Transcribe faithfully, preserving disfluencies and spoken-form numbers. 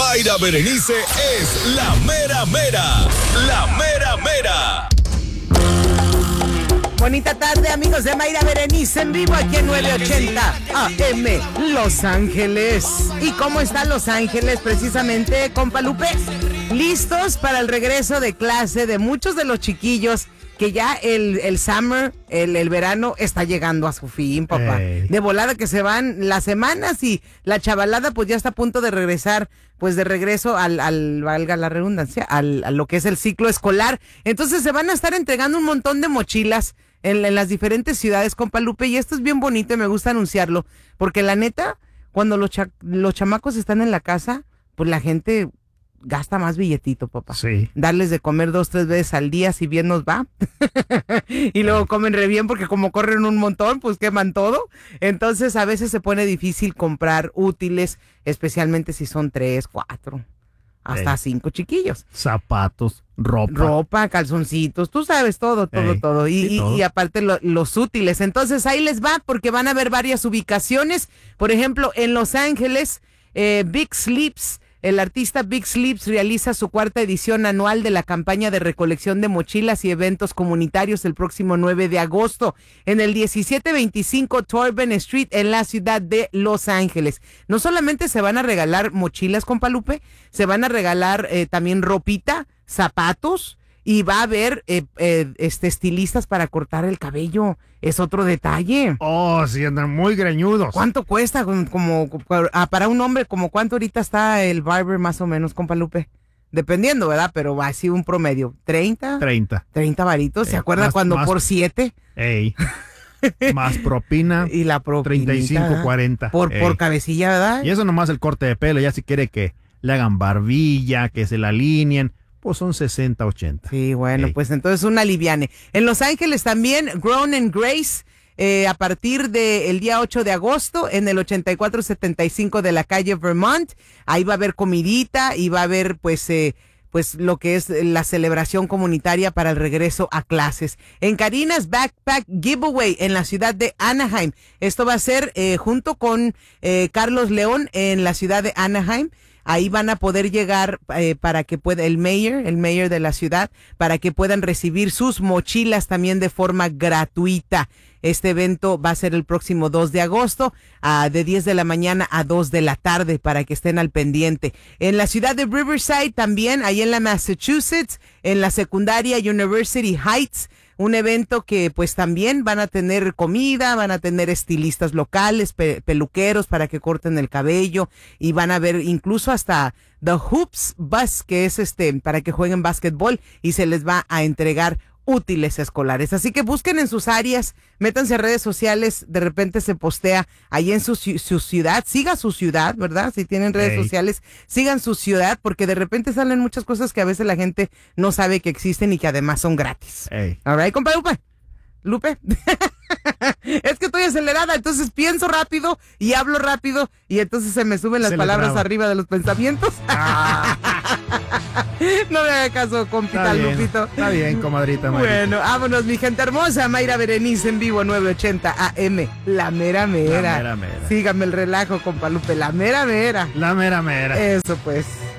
Mayra Berenice es la mera mera. La mera mera. Bonita tarde, amigos de Mayra Berenice en vivo aquí en novecientos ochenta A M Los Ángeles. ¿Y cómo están Los Ángeles precisamente, compa Lupe? Listos para el regreso de clase de muchos de los chiquillos que ya el, el summer, el, el verano está llegando a su fin, papá. Hey. De volada que se van las semanas y la chavalada pues ya está a punto de regresar, pues de regreso al, al valga la redundancia, al, a lo que es el ciclo escolar. Entonces se van a estar entregando un montón de mochilas en, en las diferentes ciudades, compa Lupe, y esto es bien bonito y me gusta anunciarlo, porque la neta, cuando los, cha- los chamacos están en la casa, pues la gente gasta más billetito, papá. Sí. Darles de comer dos, tres veces al día, si bien nos va. Y luego comen re bien porque como corren un montón, pues queman todo. Entonces a veces se pone difícil comprar útiles, especialmente si son tres, cuatro, hasta Ey. cinco chiquillos. Zapatos, ropa. Ropa, calzoncitos, tú sabes, todo, todo, Ey, todo. Y, sí, y, todo. y aparte lo, los útiles. Entonces ahí les va porque van a haber varias ubicaciones. Por ejemplo, en Los Ángeles, eh, Big Sleeps. El artista Big Sleeps realiza su cuarta edición anual de la campaña de recolección de mochilas y eventos comunitarios el próximo nueve de agosto en el diecisiete veinticinco Torben Street en la ciudad de Los Ángeles. No solamente se van a regalar mochilas, compa Lupe, se van a regalar eh, también ropita, zapatos, y va a haber eh, eh, este, estilistas para cortar el cabello. Es otro detalle. Oh, sí, andan muy greñudos. ¿Cuánto cuesta? Como, como ah, para un hombre, como cuánto ahorita está el barber más o menos, compa Lupe? Dependiendo, ¿verdad? Pero va así un promedio. ¿treinta? treinta. treinta varitos. ¿Se Eh, acuerda más- cuando más- por siete? Ey. Más propina. Y la propina. treinta y cinco, cuarenta. Por, Ey. por cabecilla, ¿verdad? Y eso nomás el corte de pelo. Ya si quiere que le hagan barbilla, que se la alineen, pues son sesenta, ochenta. Sí, bueno, Ey. pues entonces una liviane. En Los Ángeles también, Grown and Grace, eh, a partir del día ocho de agosto, en el ochenta y cuatro setenta y cinco de la calle Vermont. Ahí va a haber comidita y va a haber, pues, eh, pues lo que es la celebración comunitaria para el regreso a clases. En Karina's Backpack Giveaway en la ciudad de Anaheim. Esto va a ser eh, junto con eh, Carlos León en la ciudad de Anaheim. Ahí van a poder llegar eh, para que pueda el mayor, el mayor de la ciudad, para que puedan recibir sus mochilas también de forma gratuita. Este evento va a ser el próximo dos de agosto, uh, de diez de la mañana a dos de la tarde, para que estén al pendiente. En la ciudad de Riverside también, ahí en la Massachusetts, en la secundaria University Heights, un evento que pues también van a tener comida, van a tener estilistas locales, pe- peluqueros para que corten el cabello y van a ver incluso hasta The Hoops Bus, que es este para que jueguen básquetbol y se les va a entregar útiles escolares. Así que busquen en sus áreas, métanse a redes sociales, de repente se postea ahí en su, ci- su ciudad, siga su ciudad, ¿verdad? Si tienen redes Ey. sociales, sigan su ciudad, porque de repente salen muchas cosas que a veces la gente no sabe que existen y que además son gratis. Ey. All right, compa Lupe. Lupe. Es que estoy acelerada, entonces pienso rápido y hablo rápido y entonces se me suben las Se le palabras traba. arriba de los pensamientos. Ah, No me haga caso, compita está bien, Lupito. está bien, comadrita Mayra. Bueno, vámonos, mi gente hermosa. Mayra Berenice en vivo, nueve ochenta A M. La mera mera. La mera mera. Sígame el relajo, compa Lupe. La mera mera. La mera mera. Eso pues.